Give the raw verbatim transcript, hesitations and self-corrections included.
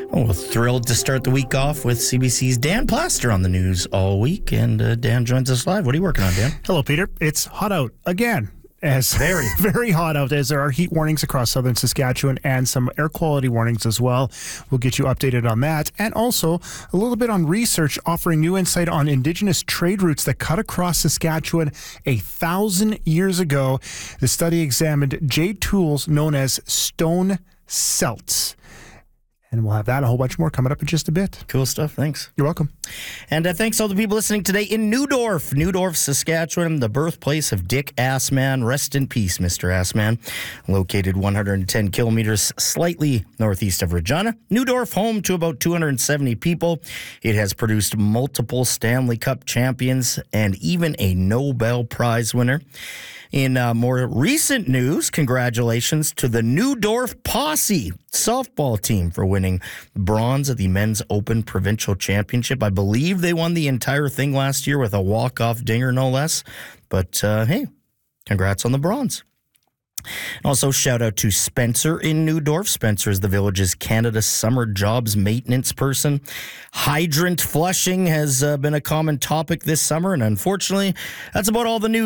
Oh, well, thrilled to start the week off with C B C's Dan Plaster on the news all week. And uh, Dan joins us live. What are you working on, Dan? Hello, Peter. It's hot out again. As very, very hot out, as there are heat warnings across southern Saskatchewan and some air quality warnings as well. We'll get you updated on that. And also a little bit on research offering new insight on Indigenous trade routes that cut across Saskatchewan a thousand years ago. The study examined jade tools known as stone celts. And we'll have that and a whole bunch more coming up in just a bit. Cool stuff. Thanks. You're welcome. And uh, thanks to all the people listening today in Neudorf, Neudorf, Saskatchewan, the birthplace of Dick Assman. Rest in peace, Mister Assman. Located one hundred ten kilometers slightly northeast of Regina. Neudorf, home to about two hundred seventy people. It has produced multiple Stanley Cup champions and even a Nobel Prize winner. In uh, more recent news, congratulations to the Neudorf Posse softball team for winning bronze at the Men's Open Provincial Championship. I believe they won the entire thing last year with a walk-off dinger, no less. But, uh, hey, congrats on the bronze. Also, shout out to Spencer in Neudorf. Spencer is the village's Canada Summer Jobs maintenance person. Hydrant flushing has uh, been a common topic this summer, and unfortunately, that's about all the news.